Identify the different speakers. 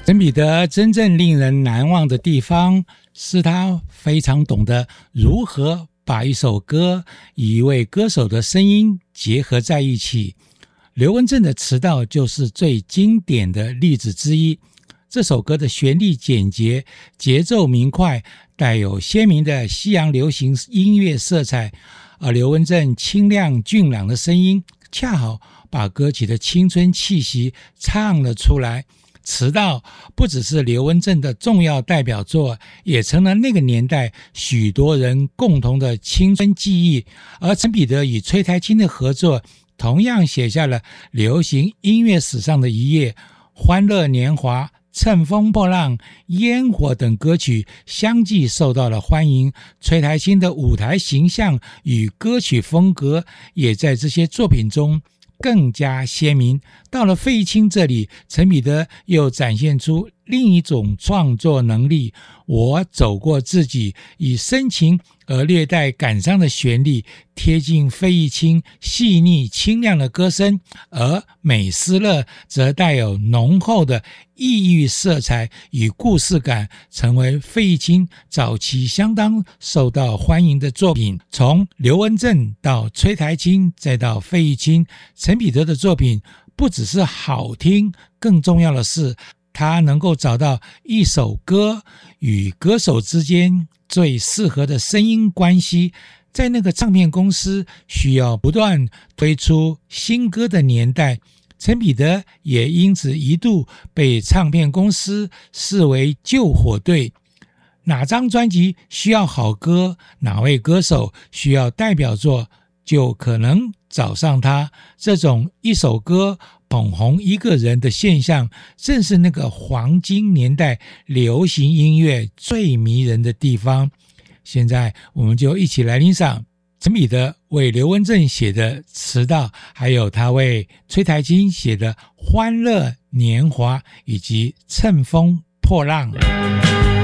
Speaker 1: 陈彼得真正令人难忘的地方是他非常懂得如何把一首歌与一位歌手的声音结合在一起。刘文正的《迟到》就是最经典的例子之一。这首歌的旋律简洁，节奏明快，带有鲜明的西洋流行音乐色彩，而刘文正清亮俊朗的声音恰好把歌曲的青春气息唱了出来。迟到不只是刘文正的重要代表作，也成了那个年代许多人共同的青春记忆。而陈彼得与崔苔菁的合作同样写下了流行音乐史上的一页。欢乐年华、乘风破浪、烟火等歌曲相继受到了欢迎，崔苔菁的舞台形象与歌曲风格也在这些作品中更加鲜明。到了费玉清这里，陈彼得又展现出另一种创作能力。我走过自己，以深情而略带感伤的旋律贴近费玉清细腻清亮的歌声，而美斯乐则带有浓厚的异域色彩与故事感，成为费玉清早期相当受到欢迎的作品。从刘文正到崔苔菁再到费玉清，陈彼得的作品不只是好听，更重要的是他能够找到一首歌与歌手之间最适合的声音关系。在那个唱片公司需要不断推出新歌的年代，陈彼得也因此一度被唱片公司视为救火队。哪张专辑需要好歌，哪位歌手需要代表作，就可能找上他。这种一首歌捧红一个人的现象，正是那个黄金年代流行音乐最迷人的地方。现在我们就一起来欣赏陈彼得为刘文正写的《迟到》，还有他为崔苔菁写的《欢乐年华》以及《乘风破浪》。